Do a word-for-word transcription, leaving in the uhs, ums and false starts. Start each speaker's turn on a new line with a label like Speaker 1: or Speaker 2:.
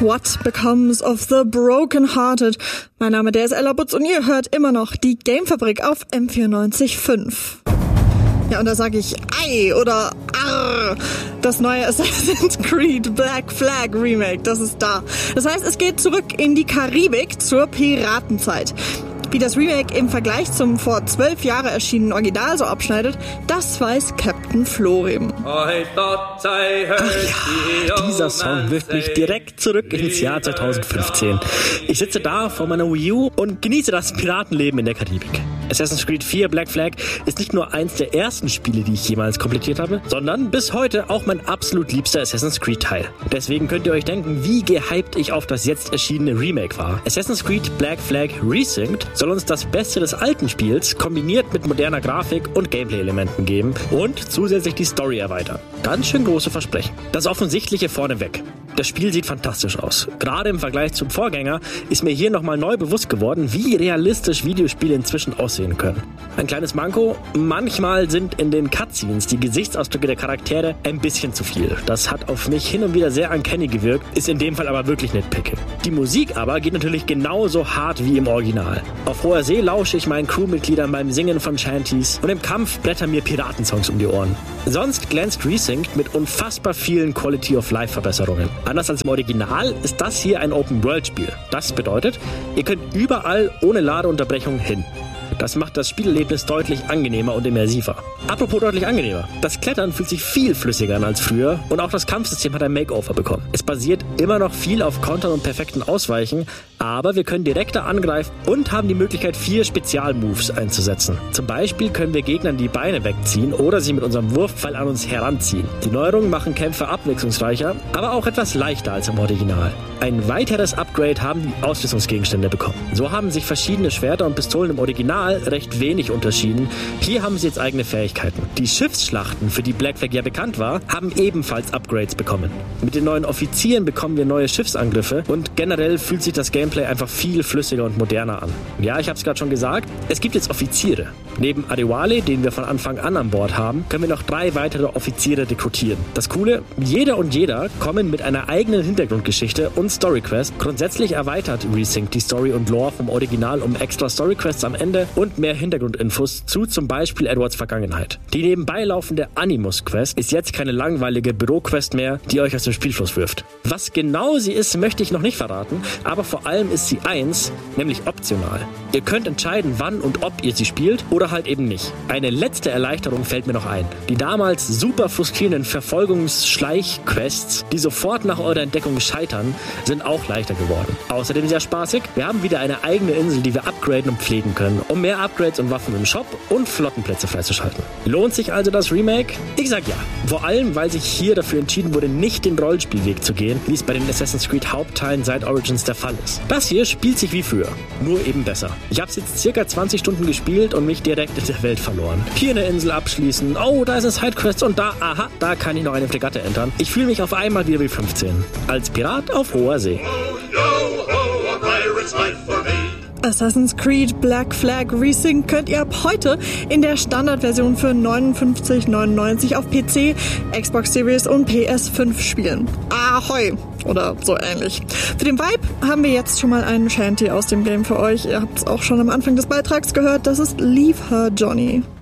Speaker 1: What Becomes of the Broken Hearted. Mein Name der ist Ella Butz und ihr hört immer noch die Gamefabrik auf M vierundneunzig Komma fünf. Ja, und da sage ich Ei oder Arr. Das neue Assassin's Creed Black Flag Remake, das ist da. Das heißt, es geht zurück in die Karibik zur Piratenzeit. Wie das Remake im Vergleich zum vor zwölf Jahren erschienenen Original so abschneidet, das weiß Captain Florim.
Speaker 2: Ach ja, dieser Song wirft mich direkt zurück ins Jahr zweitausendfünfzehn. Ich sitze da vor meiner Wii U und genieße das Piratenleben in der Karibik. Assassin's Creed vier Black Flag ist nicht nur eins der ersten Spiele, die ich jemals komplettiert habe, sondern bis heute auch mein absolut liebster Assassin's Creed Teil. Deswegen könnt ihr euch denken, wie gehypt ich auf das jetzt erschienene Remake war. Assassin's Creed Black Flag Resynced soll uns das Beste des alten Spiels kombiniert mit moderner Grafik und Gameplay-Elementen geben und zusätzlich die Story erweitern. Ganz schön große Versprechen. Das Offensichtliche vorneweg. Das Spiel sieht fantastisch aus. Gerade im Vergleich zum Vorgänger ist mir hier nochmal neu bewusst geworden, wie realistisch Videospiele inzwischen aussehen können. Ein kleines Manko: manchmal sind in den Cutscenes die Gesichtsausdrücke der Charaktere ein bisschen zu viel. Das hat auf mich hin und wieder sehr uncanny gewirkt, ist in dem Fall aber wirklich nitpicking. Die Musik aber geht natürlich genauso hart wie im Original. Auf hoher See lausche ich meinen Crewmitgliedern beim Singen von Shanties und im Kampf blättern mir Piratensongs um die Ohren. Sonst glänzt Resynced mit unfassbar vielen Quality-of-Life-Verbesserungen. Anders als im Original ist das hier ein Open-World-Spiel. Das bedeutet, ihr könnt überall ohne Ladeunterbrechung hin. Das macht das Spielerlebnis deutlich angenehmer und immersiver. Apropos deutlich angenehmer. Das Klettern fühlt sich viel flüssiger an als früher und auch das Kampfsystem hat ein Makeover bekommen. Es basiert immer noch viel auf Kontern und perfekten Ausweichen, aber wir können direkter angreifen und haben die Möglichkeit, vier Spezialmoves einzusetzen. Zum Beispiel können wir Gegnern die Beine wegziehen oder sie mit unserem Wurfpfeil an uns heranziehen. Die Neuerungen machen Kämpfe abwechslungsreicher, aber auch etwas leichter als im Original. Ein weiteres Upgrade haben die Ausrüstungsgegenstände bekommen. So haben sich verschiedene Schwerter und Pistolen im Original recht wenig unterschieden. Hier haben sie jetzt eigene Fähigkeiten. Die Schiffsschlachten, für die Black Flag ja bekannt war, haben ebenfalls Upgrades bekommen. Mit den neuen Offizieren bekommen wir neue Schiffsangriffe und generell fühlt sich das Gameplay einfach viel flüssiger und moderner an. Ja, ich habe es gerade schon gesagt, es gibt jetzt Offiziere. Neben Adewale, den wir von Anfang an an Bord haben, können wir noch drei weitere Offiziere rekrutieren. Das Coole: jeder und jeder kommen mit einer eigenen Hintergrundgeschichte und Storyquest. Grundsätzlich erweitert Resynced die Story und Lore vom Original um extra Storyquests am Ende und mehr Hintergrundinfos zu zum Beispiel Edwards Vergangenheit. Die nebenbei laufende Animus-Quest ist jetzt keine langweilige Büroquest mehr, die euch aus dem Spielfluss wirft. Was genau sie ist, möchte ich noch nicht verraten, aber vor allem ist sie eins, nämlich optional. Ihr könnt entscheiden, wann und ob ihr sie spielt oder halt eben nicht. Eine letzte Erleichterung fällt mir noch ein. Die damals super frustrierenden Verfolgungs-Schleich-Quests, die sofort nach eurer Entdeckung scheitern, sind auch leichter geworden. Außerdem sehr spaßig: wir haben wieder eine eigene Insel, die wir upgraden und pflegen können, um mehr Upgrades und Waffen im Shop und Flottenplätze freizuschalten. Lohnt sich also das Remake? Ich sag ja. Vor allem, weil sich hier dafür entschieden wurde, nicht den Rollenspielweg zu gehen, wie es bei den Assassin's Creed Hauptteilen seit Origins der Fall ist. Das hier spielt sich wie früher, nur eben besser. Ich habe es jetzt circa zwanzig Stunden gespielt und mich direkt in der Welt verloren. Hier eine Insel abschließen, oh, da ist eine Sidequest und da, aha, da kann ich noch eine Fregatte entern. Ich fühle mich auf einmal wieder wie fünfzehn. Als Pirat auf hoher See.
Speaker 3: Oh, yo, ho, a pirate's life for me.
Speaker 1: Assassin's Creed Black Flag Resynced könnt ihr ab heute in der Standardversion für neunundfünfzig neunundneunzig auf P C, Xbox Series und P S fünf spielen. Ahoi! Oder so ähnlich. Für den Vibe haben wir jetzt schon mal einen Shanty aus dem Game für euch. Ihr habt es auch schon am Anfang des Beitrags gehört. Das ist Leave Her Johnny.